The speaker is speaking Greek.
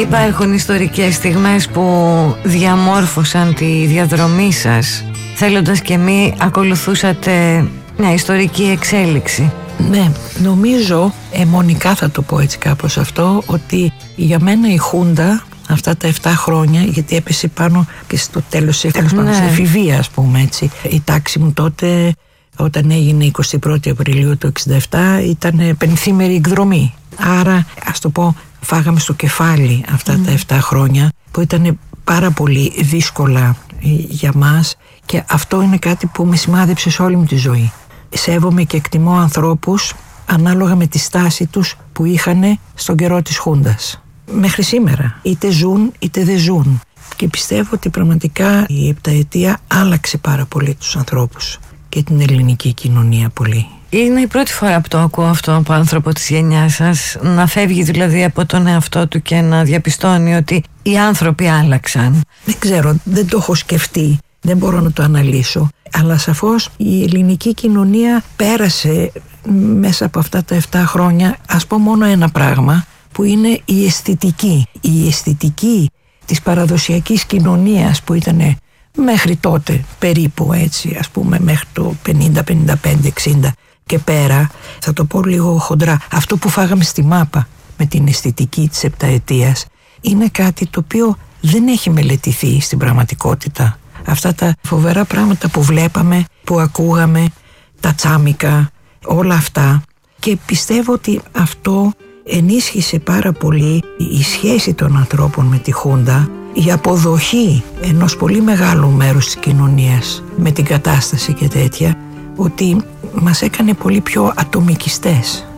Υπάρχουν ιστορικές στιγμές που διαμόρφωσαν τη διαδρομή σας, θέλοντας και μη ακολουθούσατε μια ιστορική εξέλιξη. Ναι, νομίζω, αιμονικά θα το πω έτσι κάπως αυτό, ότι για μένα η Χούντα αυτά τα 7 χρόνια, γιατί έπεσε πάνω και στο τέλος της εφηβείας, ας πούμε έτσι. Η τάξη μου τότε, όταν έγινε 21η Απριλίου του 1967, ήταν πενθήμερη εκδρομή. Άρα, ας το πω, φάγαμε στο κεφάλι αυτά τα 7 χρόνια που ήταν πάρα πολύ δύσκολα για μας, και αυτό είναι κάτι που με σημάδεψε σε όλη μου τη ζωή. Σέβομαι και εκτιμώ ανθρώπους ανάλογα με τη στάση τους που είχαν στον καιρό της Χούντας. Μέχρι σήμερα, είτε ζουν είτε δεν ζουν. Και πιστεύω ότι πραγματικά η επταετία άλλαξε πάρα πολύ τους ανθρώπους και την ελληνική κοινωνία πολύ. Είναι η πρώτη φορά που το ακούω αυτό από άνθρωπο της γενιάς σας, να φεύγει δηλαδή από τον εαυτό του και να διαπιστώνει ότι οι άνθρωποι άλλαξαν. Δεν ξέρω, δεν το έχω σκεφτεί, δεν μπορώ να το αναλύσω, αλλά σαφώς η ελληνική κοινωνία πέρασε μέσα από αυτά τα 7 χρόνια, ας πω μόνο ένα πράγμα, που είναι η αισθητική. Η αισθητική της παραδοσιακής κοινωνίας που ήταν μέχρι τότε περίπου έτσι, ας πούμε μέχρι το 50, 55, 60 και πέρα, θα το πω λίγο χοντρά, αυτό που φάγαμε στη μάπα με την αισθητική της επταετίας είναι κάτι το οποίο δεν έχει μελετηθεί στην πραγματικότητα. Αυτά τα φοβερά πράγματα που βλέπαμε, που ακούγαμε, τα τσάμικα, όλα αυτά, και πιστεύω ότι αυτό ενίσχυσε πάρα πολύ η σχέση των ανθρώπων με τη Χούντα, η αποδοχή ενός πολύ μεγάλου μέρους της κοινωνίας με την κατάσταση και τέτοια, ότι μας έκανε πολύ πιο ατομικιστές.